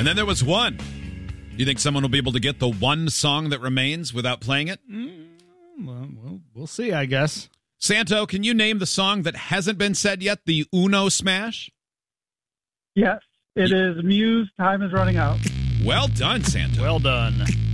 And then there was one. Do you think someone will be able to get the one song that remains without playing it? Well, we'll see, I guess. Santo, can you name the song that hasn't been said yet, the Uno Smash? Yes, it is Muse, Time Is Running Out. Well done, Santo. Well done.